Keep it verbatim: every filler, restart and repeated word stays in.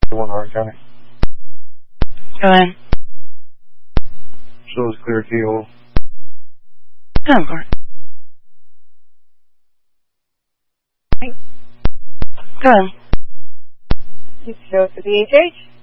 one Hart County. Go ahead. Shows clear keyhole. Go for it. Go ahead. It shows the B H H.